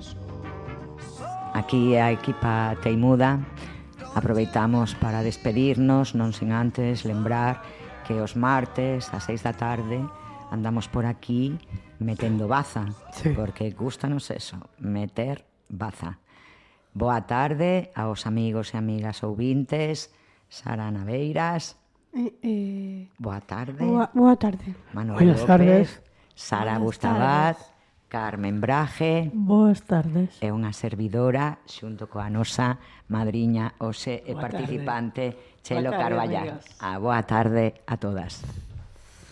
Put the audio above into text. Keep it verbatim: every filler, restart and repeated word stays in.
Aquí a equipa Teimuda aproveitamos para despedirnos, non sen antes lembrar que os martes ás seis da tarde andamos por aquí metendo baza, sí. Porque gustanos eso, meter baza. Boa tarde aos amigos e amigas ouvintes, Sara Naveiras. Eh, eh, boa tarde. Boa, boa tarde. Manuel López, Sara Bustabat, Carmen Braje. Boas tardes. É unha servidora xunto coa nosa madriña Ose e participante Chelo Carballal. A boa tarde a todas.